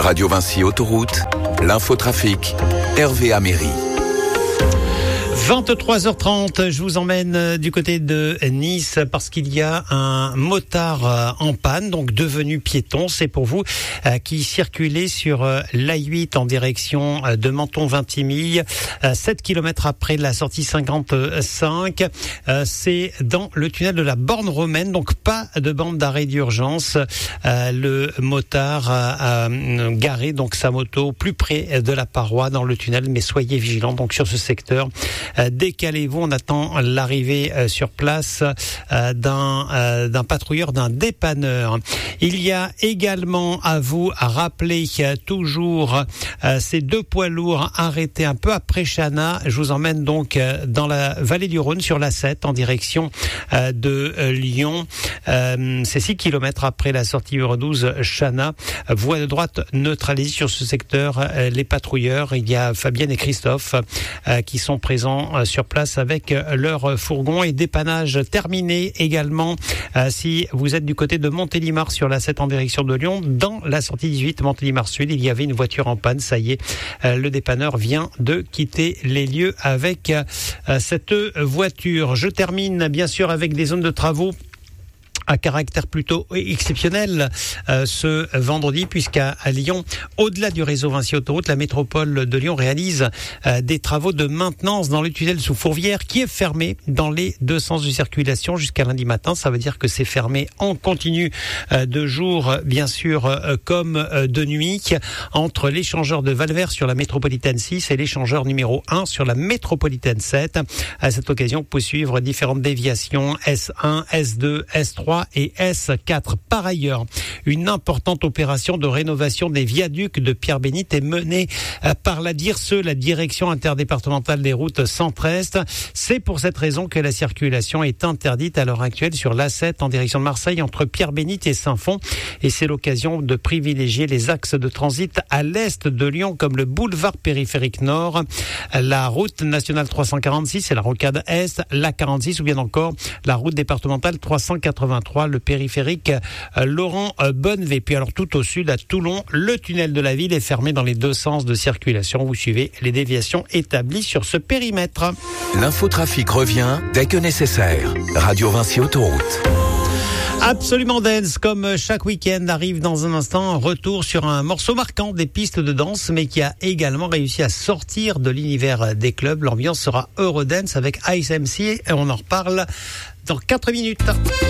Radio Vinci Autoroute, l'infotrafic, Hervé Améry. 23h30, je vous emmène du côté de Nice parce qu'il y a un motard en panne, donc devenu piéton. C'est pour vous qui circulez sur l'A8 en direction de Menton-Vintimille, 7 km après la sortie 55. C'est dans le tunnel de la Borne Romaine, donc pas de bande d'arrêt d'urgence. Le motard a garé donc sa moto plus près de la paroi dans le tunnel, mais soyez vigilants donc sur ce secteur. Décalez-vous, on attend l'arrivée sur place d'un patrouilleur, d'un dépanneur. Il y a également à vous rappeler toujours ces deux poids lourds arrêtés un peu après Chana. Je vous emmène donc dans la vallée du Rhône sur l'A7 en direction de Lyon. C'est 6 km après la sortie numéro 12 Chana. Voie de droite neutralisée sur ce secteur. Les patrouilleurs, il y a Fabienne et Christophe qui sont présents sur place avec leur fourgon, et dépannage terminé également si vous êtes du côté de Montélimar sur la 7 en direction de Lyon. Dans la sortie 18 Montélimar Sud, il y avait une voiture en panne. Ça y est, le dépanneur vient de quitter les lieux avec cette voiture. Je termine bien sûr avec des zones de travaux à caractère plutôt exceptionnel ce vendredi, puisqu'à Lyon, au-delà du réseau Vinci Autoroute, la métropole de Lyon réalise des travaux de maintenance dans le tunnel sous Fourvière qui est fermé dans les deux sens de circulation jusqu'à lundi matin. Ça veut dire que c'est fermé en continu de jour, bien sûr, comme de nuit, entre l'échangeur de Valvert sur la métropolitaine 6 et l'échangeur numéro 1 sur la métropolitaine 7. À cette occasion, vous pouvez suivre différentes déviations S1, S2, S3 et S4. Par ailleurs, une importante opération de rénovation des viaducs de Pierre-Bénite est menée par la DIRSE, la Direction interdépartementale des routes Centre-Est. C'est pour cette raison que la circulation est interdite à l'heure actuelle sur l'A7 en direction de Marseille entre Pierre-Bénite et Saint-Fond. Et c'est l'occasion de privilégier les axes de transit à l'est de Lyon comme le boulevard périphérique nord, la route nationale 346 et la rocade est, la 46 ou bien encore la route départementale 383, le périphérique Laurent Bonnevé. Puis alors tout au sud à Toulon, le tunnel de la ville est fermé dans les deux sens de circulation. Vous suivez les déviations établies sur ce périmètre. L'infotrafic revient dès que nécessaire. Radio Vinci Autoroute. Absolument dance, comme chaque week-end, arrive dans un instant un retour sur un morceau marquant des pistes de danse, mais qui a également réussi à sortir de l'univers des clubs. L'ambiance sera Eurodance avec Ice MC et on en reparle dans 4 minutes.